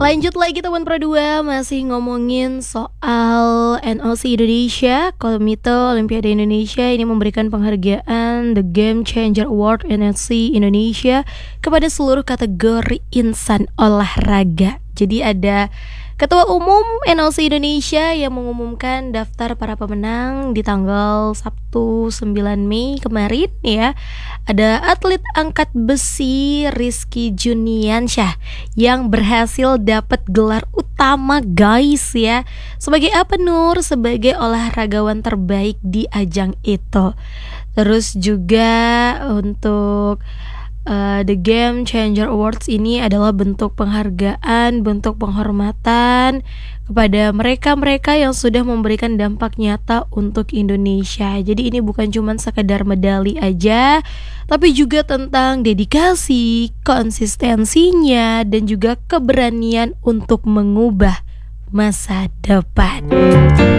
Lanjut lagi teman Pro 2, masih ngomongin soal NOC Indonesia. Komite Olimpiade Indonesia ini memberikan penghargaan The Game Changer Award NOC Indonesia kepada seluruh kategori insan olahraga. Jadi ada Ketua Umum NOC Indonesia yang mengumumkan daftar para pemenang di tanggal Sabtu 9 Mei kemarin ya. Ada atlet angkat besi Rizky Juniansyah yang berhasil dapat gelar utama guys ya. Sebagai apa Nur? Sebagai olahragawan terbaik di ajang itu. Terus juga untuk The Game Changer Awards ini adalah bentuk penghargaan, bentuk penghormatan kepada mereka-mereka yang sudah memberikan dampak nyata untuk Indonesia. Jadi ini bukan cuma sekedar medali aja, tapi juga tentang dedikasi, konsistensinya, dan juga keberanian untuk mengubah masa depan.